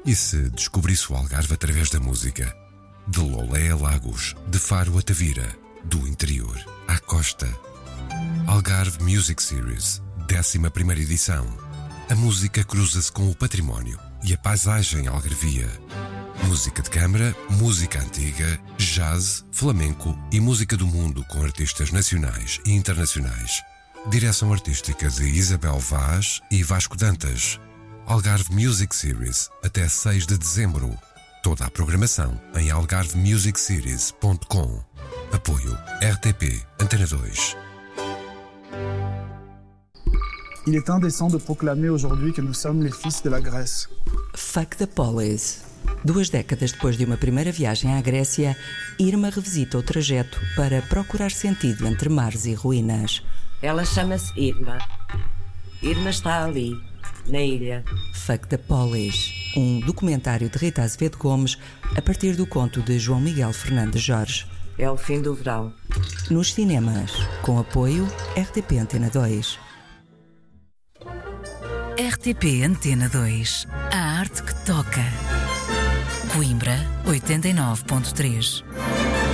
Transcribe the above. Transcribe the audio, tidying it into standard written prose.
E se descobrisse o Algarve através da música? De Lolé a Lagos, de Faro a Tavira, do interior à costa. Algarve Music Series, 11ª edição. A música cruza-se com o património e a paisagem algarvia. Música de câmara, música antiga, jazz, flamenco e música do mundo com artistas nacionais e internacionais. Direção artística de Isabel Vaz e Vasco Dantas. Algarve Music Series, até 6 de dezembro. Toda a programação em algarvemusicseries.com. Apoio RTP Antena 2. Il est indécent de proclamer aujourd'hui que nous sommes les fils de la Grèce. Fuck the Police. 2 décadas depois de uma primeira viagem à Grécia, Irma revisita o trajeto para procurar sentido entre mares e ruínas. Ela chama-se Irma. Irma está ali, na ilha. Fuck the Police, um documentário de Rita Azevedo Gomes a partir do conto de João Miguel Fernandes Jorge. É o fim do verão. Nos cinemas, com apoio RTP Antena 2. RTP Antena 2. A arte que toca. Coimbra 89.3.